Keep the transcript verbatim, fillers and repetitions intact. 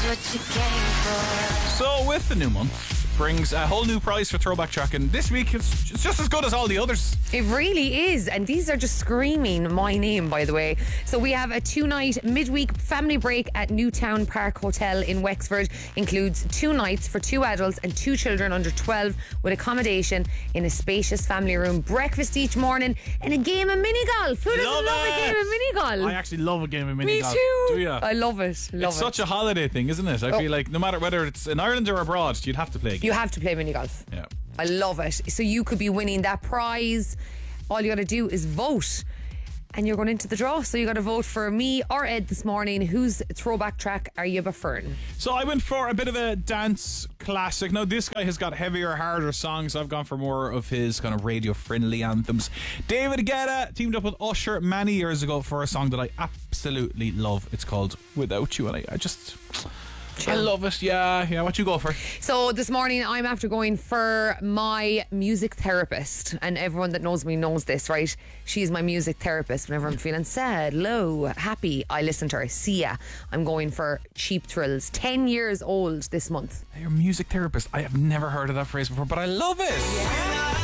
what you came for. So with the new month brings a whole new prize for Throwback Track, and this week it's it's just as good as all the others. It really is, and these are just screaming my name, by the way. So we have a two-night midweek family break at Newtown Park Hotel in Wexford. Includes two nights for two adults and two children under twelve with accommodation in a spacious family room, breakfast each morning, and a game of mini golf. Who doesn't Love love it. a game of mini golf? I actually love a game of mini Me golf. too. Do ya? I love it. Love It's it. such a holiday thing, isn't it? I Oh. feel like no matter whether it's in Ireland or abroad, you'd have to play a game. You have to play mini golf. Yeah. I love it. So you could be winning that prize. All you got to do is vote, and you're going into the draw. So you got to vote for me or Ed this morning. Whose throwback track are you preferring? So I went for a bit of a dance classic. Now this guy has got heavier, harder songs. I've gone for more of his kind of radio-friendly anthems. David Guetta teamed up with Usher many years ago for a song that I absolutely love. It's called Without You, and I, I just... I love it. Yeah, yeah. What you go for? So this morning I'm after going for my music therapist, and everyone that knows me knows this, right? She's my music therapist. Whenever I'm feeling sad, low, happy, I listen to her. Sia. I'm going for Cheap Thrills. Ten years old this month. Your music therapist. I have never heard of that phrase before, but I love it.